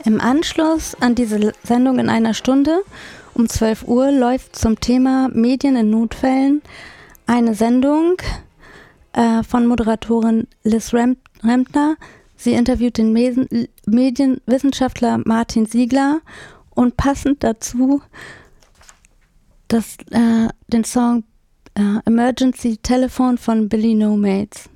Im Anschluss an diese Sendung in einer Stunde um 12 Uhr läuft zum Thema Medien in Notfällen eine Sendung von Moderatorin Liz Rempner. Sie interviewt den Medienwissenschaftler Martin Siegler und passend dazu den Song Emergency Telephone von Billy No Mates.